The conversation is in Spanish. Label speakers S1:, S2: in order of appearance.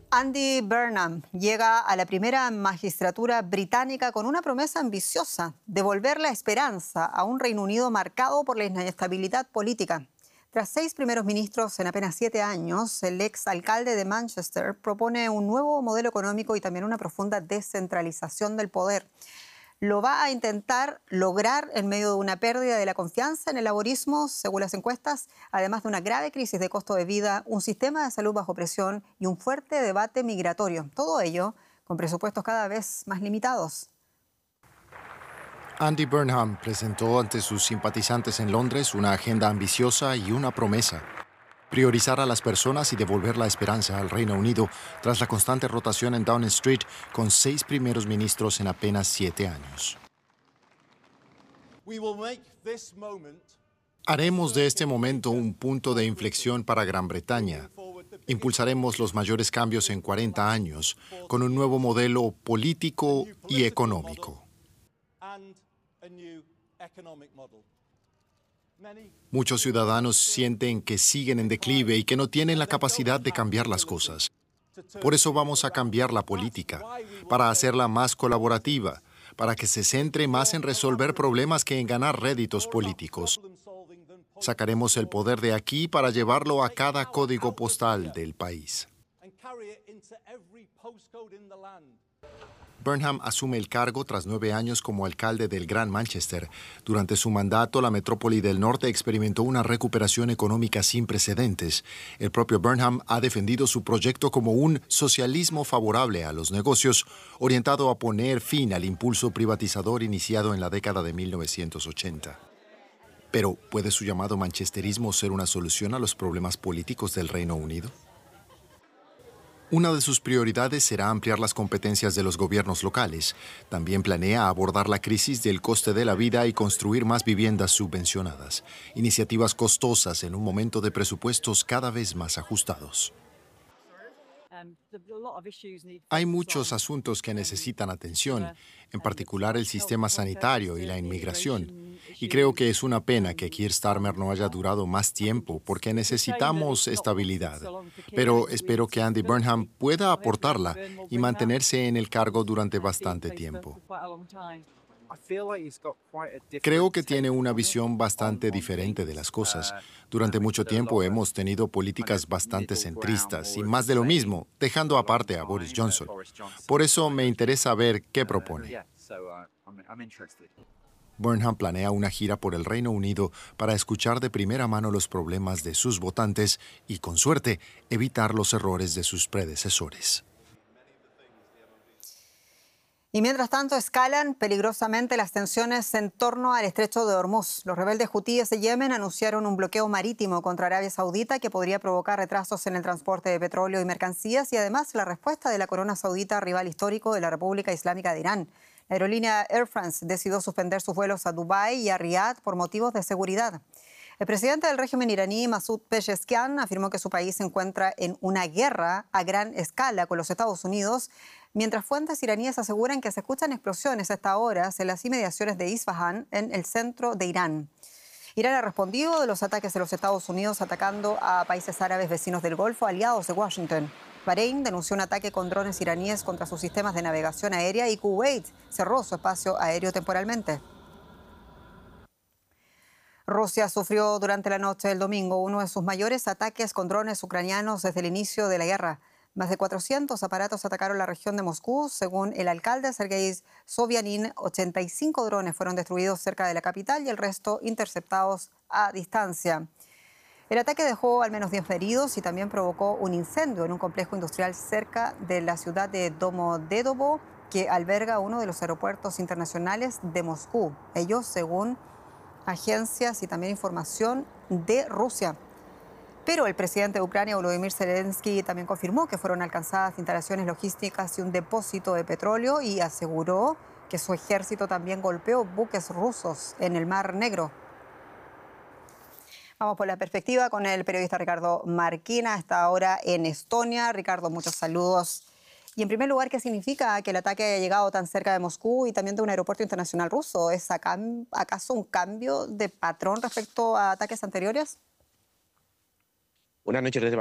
S1: Andy Burnham llega a la primera magistratura británica con una promesa ambiciosa: devolver la esperanza a un Reino Unido marcado por la inestabilidad política. Tras 6 primeros ministros en apenas 7 años, el exalcalde de Manchester propone un nuevo modelo económico y también una profunda descentralización del poder. Lo va a intentar lograr en medio de una pérdida de la confianza en el laborismo, según las encuestas, además de una grave crisis de costo de vida, un sistema de salud bajo presión y un fuerte debate migratorio. Todo ello con presupuestos cada vez más limitados.
S2: Andy Burnham presentó ante sus simpatizantes en Londres una agenda ambiciosa y una promesa: priorizar a las personas y devolver la esperanza al Reino Unido tras la constante rotación en Downing Street con 6 primeros ministros en apenas 7 años. Haremos de este momento un punto de inflexión para Gran Bretaña. Impulsaremos los mayores cambios en 40 años con un nuevo modelo político y económico. Muchos ciudadanos sienten que siguen en declive y que no tienen la capacidad de cambiar las cosas. Por eso vamos a cambiar la política, para hacerla más colaborativa, para que se centre más en resolver problemas que en ganar réditos políticos. Sacaremos el poder de aquí para llevarlo a cada código postal del país. Burnham asume el cargo tras 9 años como alcalde del Gran Manchester. Durante su mandato, la metrópoli del norte experimentó una recuperación económica sin precedentes. El propio Burnham ha defendido su proyecto como un socialismo favorable a los negocios, orientado a poner fin al impulso privatizador iniciado en la década de 1980. Pero, ¿puede su llamado manchesterismo ser una solución a los problemas políticos del Reino Unido? Una de sus prioridades será ampliar las competencias de los gobiernos locales. También planea abordar la crisis del coste de la vida y construir más viviendas subvencionadas. Iniciativas costosas en un momento de presupuestos cada vez más ajustados. Hay muchos asuntos que necesitan atención, en particular el sistema sanitario y la inmigración. Y creo que es una pena que Keir Starmer no haya durado más tiempo, porque necesitamos estabilidad. Pero espero que Andy Burnham pueda aportarla y mantenerse en el cargo durante bastante tiempo. Creo que tiene una visión bastante diferente de las cosas. Durante mucho tiempo hemos tenido políticas bastante centristas y más de lo mismo, dejando aparte a Boris Johnson. Por eso me interesa ver qué propone. Burnham planea una gira por el Reino Unido para escuchar de primera mano los problemas de sus votantes y, con suerte, evitar los errores de sus predecesores.
S1: Y mientras tanto escalan peligrosamente las tensiones en torno al estrecho de Hormuz. Los rebeldes hutíes de Yemen anunciaron un bloqueo marítimo contra Arabia Saudita que podría provocar retrasos en el transporte de petróleo y mercancías y además la respuesta de la corona saudita, rival histórico de la República Islámica de Irán. La aerolínea Air France decidió suspender sus vuelos a Dubái y a Riad por motivos de seguridad. El presidente del régimen iraní, Masoud Pezeshkian, afirmó que su país se encuentra en una guerra a gran escala con los Estados Unidos, mientras fuentes iraníes aseguran que se escuchan explosiones a estas horas en las inmediaciones de Isfahán, en el centro de Irán. Irán ha respondido de los ataques de los Estados Unidos atacando a países árabes vecinos del Golfo, aliados de Washington. Bahrein denunció un ataque con drones iraníes contra sus sistemas de navegación aérea y Kuwait cerró su espacio aéreo temporalmente. Rusia sufrió durante la noche del domingo uno de sus mayores ataques con drones ucranianos desde el inicio de la guerra. Más de 400 aparatos atacaron la región de Moscú. Según el alcalde Sergei Sobyanin, 85 drones fueron destruidos cerca de la capital y el resto interceptados a distancia. El ataque dejó al menos 10 heridos y también provocó un incendio en un complejo industrial cerca de la ciudad de Domodedovo, que alberga uno de los aeropuertos internacionales de Moscú. Ello según agencias y también información de Rusia. Pero el presidente de Ucrania, Volodymyr Zelensky, también confirmó que fueron alcanzadas instalaciones logísticas y un depósito de petróleo y aseguró que su ejército también golpeó buques rusos en el Mar Negro. Vamos por la perspectiva con el periodista Ricardo Marquina, hasta ahora en Estonia. Ricardo, muchos saludos. Y en primer lugar, ¿qué significa que el ataque haya llegado tan cerca de Moscú y también de un aeropuerto internacional ruso? ¿Es acaso un cambio de patrón respecto a ataques anteriores?
S3: Buenas noches desde